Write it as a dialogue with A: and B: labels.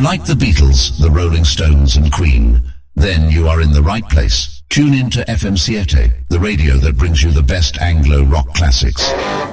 A: you like the Beatles, the Rolling Stones and Queen, then you are in the right place. Tune in to FM Siete, the radio that brings you the best Anglo rock classics.